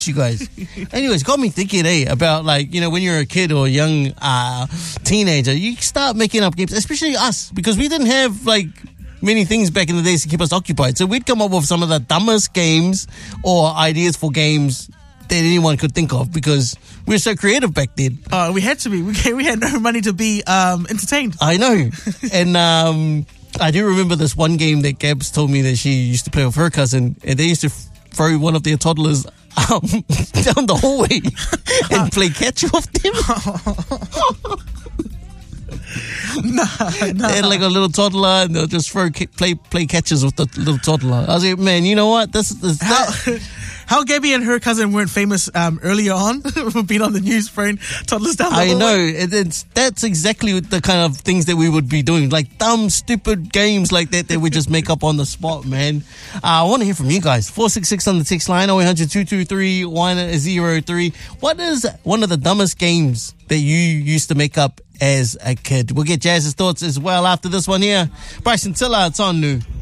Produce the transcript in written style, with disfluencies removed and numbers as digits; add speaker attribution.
Speaker 1: you guys. Anyways, got me thinking, about like, when you're a kid or a young teenager, you start making up games, especially us, because we didn't have like many things back in the days to keep us occupied. So we'd come up with some of the dumbest games or ideas for games that anyone could think of because we were so creative back then.
Speaker 2: We had to be. We had no money to be entertained.
Speaker 1: I know. And I do remember this one game that Gabs told me that she used to play with her cousin, and they used to throw one of their toddlers down the hallway and play catch with them.
Speaker 2: No.
Speaker 1: They had like a little toddler, and they'll just play catches with the little toddler. I was like, man, you know what?
Speaker 2: How Gabby and her cousin weren't famous earlier on for being on the news throwing toddlers down the hallway.
Speaker 1: I know. That's exactly the kind of things that we would be doing. Like dumb, stupid games like that we just make up on the spot, man. I want to hear from you guys. 466 on the text line, 0800-223-103. What is one of the dumbest games that you used to make up as a kid? We'll get Jazz's thoughts as well after this one here. Bryson Tiller, it's on New.